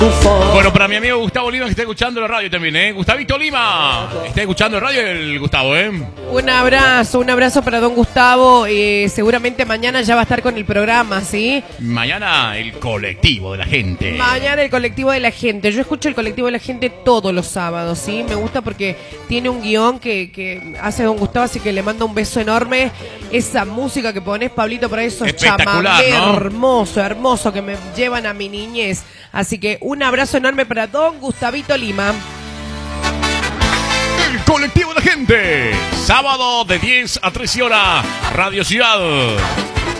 Bueno, para mi amigo Gustavo Lima, que está escuchando la radio también, ¿eh? Gustavito Lima, está escuchando la radio el Gustavo, ¿eh? Un abrazo para don Gustavo. Seguramente mañana ya va a estar con el programa, ¿sí? Mañana el colectivo de la gente. Mañana el colectivo de la gente. Yo escucho el colectivo de la gente todos los sábados, ¿sí? Me gusta porque tiene un guión que hace don Gustavo, así que le mando un beso enorme. Esa música que pones, Pablito, para esos chamamé, ¿no? Hermoso, que me llevan a mi niñez. Así que un abrazo enorme para don Gustavito Lima. El colectivo de la gente. Sábado de 10 a 13 horas. Radio Ciudad.